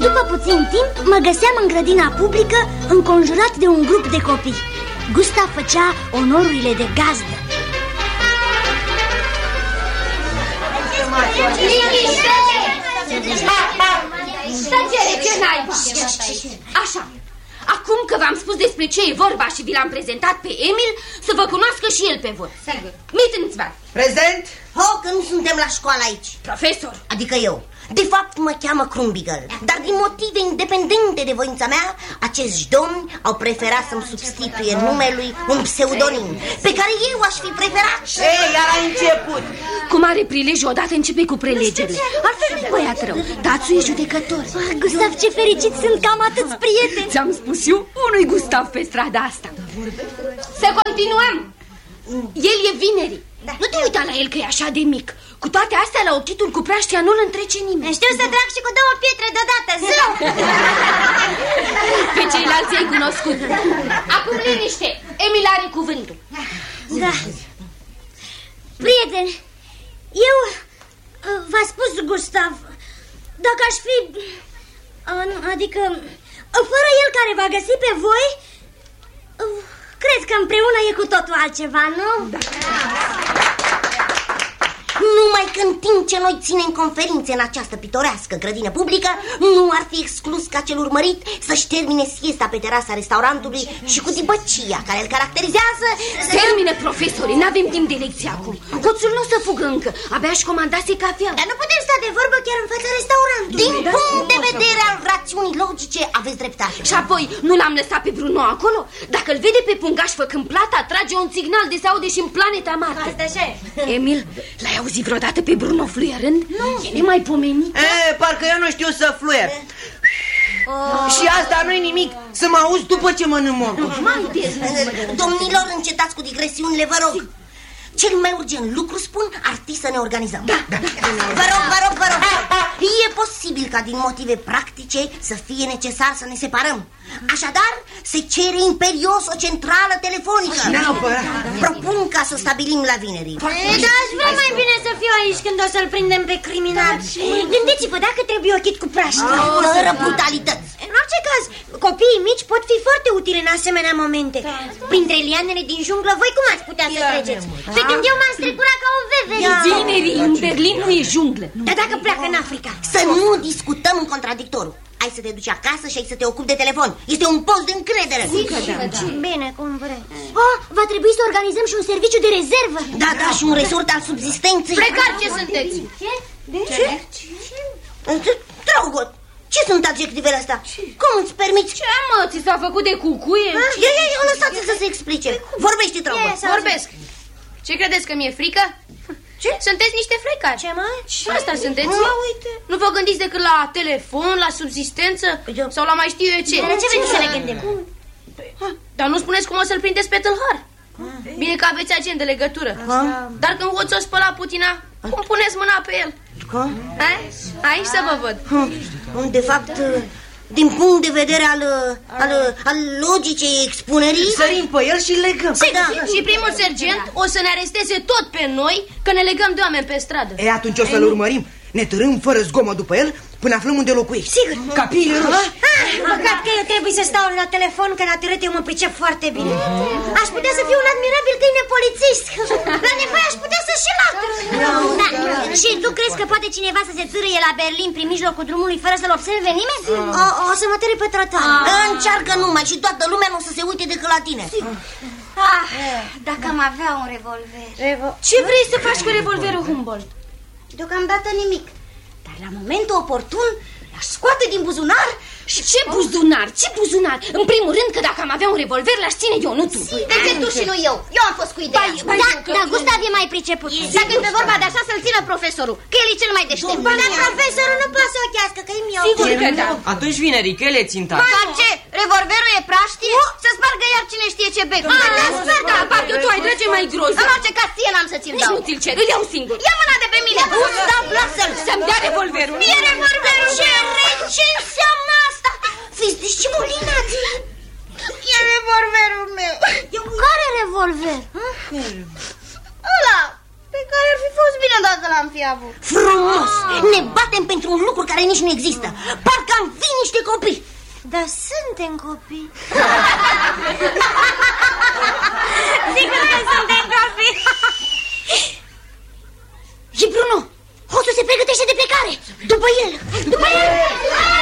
După puțin timp mă găseam în grădina publică, înconjurat de un grup de copii. Gustav făcea onorurile de gazdă. Tăcere, ce naiba! Așa, acum că v-am spus despre ce e vorba și vi l-am prezentat pe Emil, să vă cunoască și el pe voi. Mittensvart. Prezent? Că nu suntem la școală aici. Profesor. Adică eu. De fapt mă cheamă Krumbiegel, dar din motive independente de voința mea, acești domni au preferat să-mi substituie numelui un pseudonim pe care eu aș fi preferat. Ei, iar a început. Cu mare prilej odată începe cu prelegerile. Altfel nu-i băiat rău. Dațu e judecător. Gustav, ce fericit sunt că am atâți prieteni. Ți-am spus eu, unui Gustav pe strada asta. Să continuăm. El e Vineri. Nu te uita la el că e așa de mic. Cu toate astea, la ochitul cu praștia nu-l întrece nimeni. Știu să trag și cu 2 pietre deodată, zău! Pe ceilalți ai cunoscut. Acum liniște, Emil are cuvântul. Da. Prieteni, eu v-a spus Gustav, dacă aș fi, adică, fără el care v-a găsit pe voi, cred că împreună e cu totul altceva, nu? Da. Numai că în timp ce noi ținem conferințe în această pitorească grădină publică, nu ar fi exclus ca cel urmărit să-și termine siesta pe terasa restaurantului și cu dibăcia care îl caracterizează. Termine, profesorii, n-avem timp de lecție acum. Hoțul nu o să fugă încă, abia își comandase cafea. Dar nu putem sta de vorbă chiar în fața restaurantului. Din punct de vedere al rațiunii logice, aveți dreptate. Și apoi, nu l-am lăsat pe Bruno acolo? Dacă îl vede pe pungaș făcând plata, trage un signal de se aude și în planeta Marte. Asta așa e. Emil, l-ai auzit vreodată pe Bruno fluierând? Nu. E nemaipomenit. Parcă eu nu știu să fluier. Și asta nu-i nimic, să mă auzi după ce mănânc morcov. Domnilor, încetați cu digresiunile, vă rog. Cel mai urgent lucru, spun, ar fi să ne organizăm. Vă rog. E posibil ca din motive practice să fie necesar să ne separăm. Așadar, se cere imperios o centrală telefonică. Propun ca să stabilim la Vineri. Dar aș vrea mai bine să fiu aici când o să-l prindem pe criminal. Gândiți-vă, dacă trebuie ochit cu praștia. Fără brutalități. În orice caz, copiii mici pot fi foarte utili în asemenea momente. Printre lianele din junglă, voi cum ați putea să treceți? Pe când eu m-am strecurat ca un veveri. Vinerii, în Berlin nu e junglă. Dar dacă pleacă în Africa? Să nu discutăm în contradictoriu. Ai să te duci acasă și ai să te ocupi de telefon. Este un post de încredere. Bine, cum vreți. Va trebui să organizăm și un serviciu de rezervă. Da, și un resort al subzistenței. Precar ce sunteți? Ce? Drăgot, ce sunt adjectivele astea? Cum îți permiți? Ce, mă, ți s-a făcut de cucuie? Ia, lăsați să se explice. Vorbește, Drăgot. Vorbesc. Ce credeți, că mi-e frică? Ce? Sunteți niște frecari. Ce, mă? Asta sunteți. Uite. Nu vă gândiți decât la telefon, la subzistență sau la mai știu eu ce? De ce vreți să ne gândim? Dar nu spuneți cum o să-l prindeți pe tâlhar. Bine că aveți agent de legătură. Dar când hoțul o spăla putina, cum puneți mâna pe el? Aici să vă văd. De fapt, din punct de vedere al logicei expunerii, sărim pe el și legăm. Și primul sergent o să ne aresteze tot pe noi că ne legăm de oameni pe stradă. Atunci o să-l urmărim. Ne târâm fără zgomot după el până aflăm unde locuiești. Sigur. Capiile roșii. Păcat că eu trebuie să stau la telefon, că la târât eu mă pricep foarte bine. Aș putea să fiu un admirabil câine polițist. La nevoie aș putea să și latur. Și tu crezi că poate cineva să se târâie la Berlin prin mijlocul drumului fără să-l observe nimeni? O să mă târâi pe trotuar. Încearcă numai și toată lumea nu o să se uite decât la tine. Dacă am avea un revolver. Ce vrei să faci cu revolverul Humboldt? Deocamdată nimic. Dar la momentul oportun l-aș scoate din buzunar. Și ce buzunar? Ce buzunar? În primul rând că dacă am avea un revolver, l-aș ține eu, nu tu. De ce tu și nu eu? Eu am fost cu ideea. Dar Gustav e mai priceput. Dacă e pe vorba de așa, să-l țină profesorul, că el e cel mai deștept. Dar profesorul nu poate să ochească, că e miop. Sigur că da. Atunci Vinerii, că el e ținta. Ce? Revolverul e praștie? Să spargă iar cine știe ce bec. Da, parcă tu ai trage mai gros. În orice caz, ție n-am să ți-l Nici dau. nu ți-l cer, îl iau singur. Ia mâna de pe mine. Gustav, lasă-l. Să-mi dea revolverul. Mie revolverul. Ce înseamnă asta? Fiți disciplinați. E revolverul meu. Care revolver? Ăla pe care ar fi fost bine dacă l-am fi avut. Frumos! Ne batem pentru un lucru care nici nu există. Parcă am fi Da, suntem copii. Sigur că suntem copii. E Bruno! Hoțul se pregătește de plecare. După el! După el!